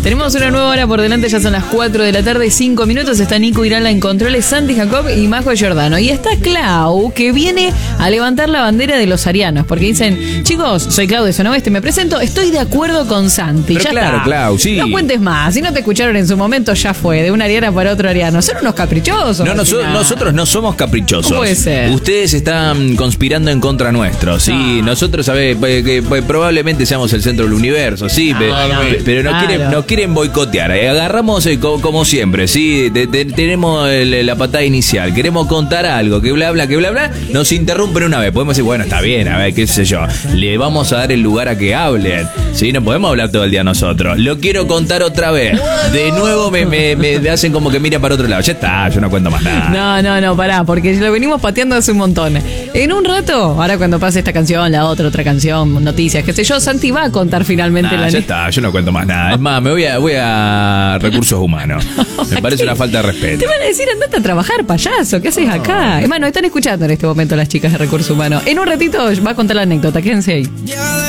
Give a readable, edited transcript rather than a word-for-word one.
Tenemos una nueva hora por delante, ya son las 4 de la tarde, 5 minutos. Está Nico Irala en controles, Santi Jacob y Majo Giordano. Y está Clau, que viene a levantar la bandera de los arianos, porque dicen, chicos, soy Clau de Zona Oeste, me presento, estoy de acuerdo con Santi. Pero ya claro, está. Clau, sí. No cuentes más, si no te escucharon en su momento, ya fue, de una ariana para otro ariano. Son unos caprichosos. No, nosotros no somos caprichosos. ¿Cómo puede ser? Ustedes están conspirando en contra nuestro, sí. Nosotros, ¿sabés? Que probablemente seamos el centro del universo, sí. Pero nos quieren boicotear. Agarramos como siempre, sí. Tenemos la patada inicial. Queremos contar algo, que bla, bla. Nos interrumpen una vez. Podemos decir, bueno, está bien, a ver, qué sé yo. Le vamos a dar el lugar a que hablen. Sí, no podemos hablar todo el día nosotros. Lo quiero contar otra vez. De nuevo me hacen como que mira para otro lado. Ya está, yo no cuento más nada. No, pará, porque lo venimos pateando hace un montón. En un rato, ahora cuando pase esta canción, la otra canción, noticias, qué sé yo, Santi va a contar finalmente la ya está, yo no cuento más nada. Es más, me voy a recursos humanos. Me parece una falta de respeto. Te van a decir, andate a trabajar, payaso, ¿qué haces acá? Es más, nos están escuchando en este momento las chicas de recursos humanos. En un ratito va a contar la anécdota, quédense ahí.